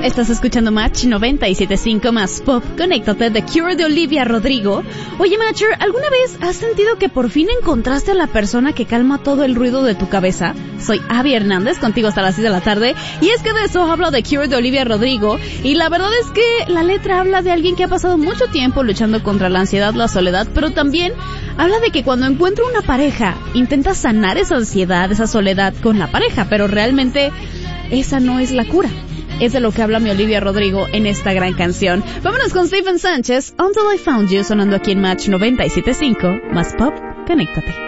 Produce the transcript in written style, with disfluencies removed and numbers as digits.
Estás escuchando Match 97.5 más Pop. Conéctate, The Cure de Olivia Rodrigo. Oye, Matcher, ¿alguna vez has sentido que por fin encontraste a la persona que calma todo el ruido de tu cabeza? Soy Abby Hernández, contigo hasta las 6 de la tarde. Y es que de eso habla The Cure de Olivia Rodrigo. Y la verdad es que la letra habla de alguien que ha pasado mucho tiempo luchando contra la ansiedad, la soledad, pero también habla de que cuando encuentra una pareja, intenta sanar esa ansiedad, esa soledad con la pareja, pero realmente esa no es la cura. Es de lo que habla mi Olivia Rodrigo en esta gran canción. Vámonos con Stephen Sánchez, Until I Found You, sonando aquí en Match 97.5, más Pop, conéctate.